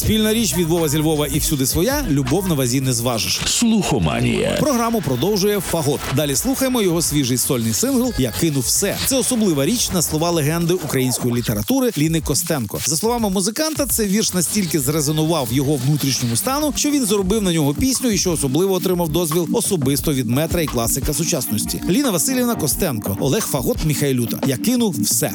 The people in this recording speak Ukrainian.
Спільна річ від Вова зі Львова і всюди своя, любов на вазі не зважиш. Слухоманія. Програму продовжує Фагот. Далі слухаємо його свіжий сольний сингл «Я кину все». Це особлива річ на слова легенди української літератури Ліни Костенко. За словами музиканта, цей вірш настільки зрезонував його внутрішньому стану, що він заробив на нього пісню і що особливо отримав дозвіл особисто від метра і класика сучасності. Ліна Василівна Костенко, Олег Фагот, Міхайлюта. «Я кину все».